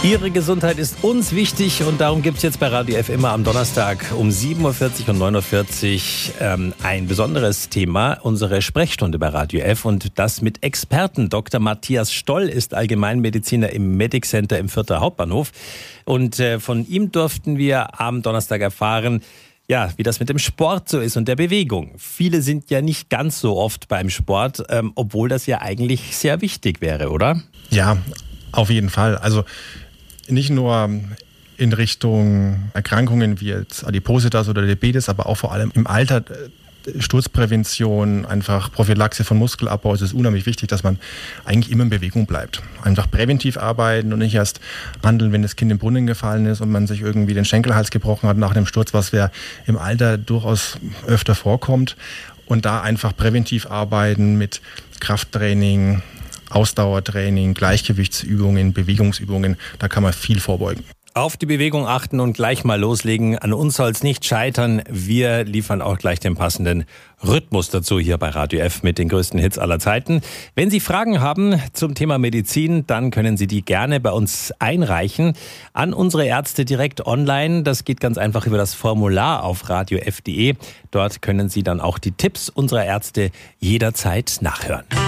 Ihre Gesundheit ist uns wichtig und darum gibt es jetzt bei Radio F immer am Donnerstag um 7.40 Uhr und 9.40 Uhr ein besonderes Thema, unsere Sprechstunde bei Radio F und das mit Experten. Dr. Matthias Stoll ist Allgemeinmediziner im Medic Center im Vierter Hauptbahnhof und von ihm durften wir am Donnerstag erfahren, ja, wie das mit dem Sport so ist und der Bewegung. Viele sind ja nicht ganz so oft beim Sport, obwohl das ja eigentlich sehr wichtig wäre, oder? Ja, auf jeden Fall. Also nicht nur in Richtung Erkrankungen wie jetzt Adipositas oder Diabetes, aber auch vor allem im Alter, Sturzprävention, einfach Prophylaxe von Muskelabbau. Es ist unheimlich wichtig, dass man eigentlich immer in Bewegung bleibt. Einfach präventiv arbeiten und nicht erst handeln, wenn das Kind im Brunnen gefallen ist und man sich irgendwie den Schenkelhals gebrochen hat nach dem Sturz, was ja im Alter durchaus öfter vorkommt. Und da einfach präventiv arbeiten mit Krafttraining, Ausdauertraining, Gleichgewichtsübungen, Bewegungsübungen, da kann man viel vorbeugen. Auf die Bewegung achten und gleich mal loslegen. An uns soll es nicht scheitern. Wir liefern auch gleich den passenden Rhythmus dazu hier bei Radio F mit den größten Hits aller Zeiten. Wenn Sie Fragen haben zum Thema Medizin, dann können Sie die gerne bei uns einreichen an unsere Ärzte direkt online. Das geht ganz einfach über das Formular auf radiof.de. Dort können Sie dann auch die Tipps unserer Ärzte jederzeit nachhören.